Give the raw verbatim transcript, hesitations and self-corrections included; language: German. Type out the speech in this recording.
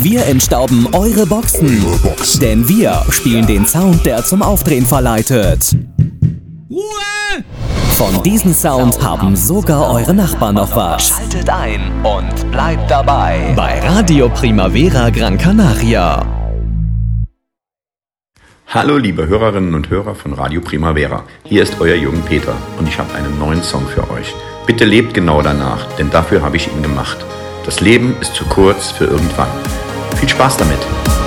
Wir entstauben eure Boxen, Eure Boxen. denn wir spielen den Sound, der zum Aufdrehen verleitet. Ruhe! Von diesem Sound haben sogar eure Nachbarn noch was. Schaltet ein und bleibt dabei bei Radio Primavera Gran Canaria. Hallo liebe Hörerinnen und Hörer von Radio Primavera, hier ist euer Jürgen Peter und ich habe einen neuen Song für euch. Bitte lebt genau danach, denn dafür habe ich ihn gemacht. Das Leben ist zu kurz für irgendwann. Viel Spaß damit!